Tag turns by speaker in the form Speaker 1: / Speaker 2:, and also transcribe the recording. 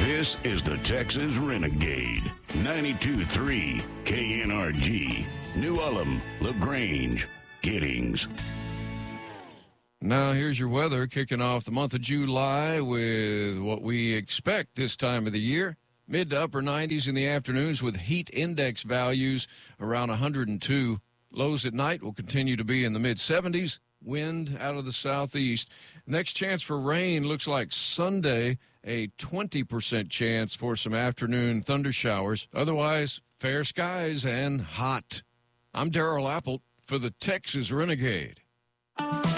Speaker 1: This is the Texas Renegade. 92.3 KNRG. New Ulm, LaGrange, Giddings.
Speaker 2: Now here's your weather, kicking off the month of July with what we expect this time of the year. Mid to upper 90s in the afternoons with heat index values around 102. Lows at night will continue to be in the mid-70s. Wind out of the southeast. Next chance for rain looks like Sunday, a 20% chance for some afternoon thunder showers. Otherwise, fair skies and hot. I'm Darrell Apple for the Texas Renegade.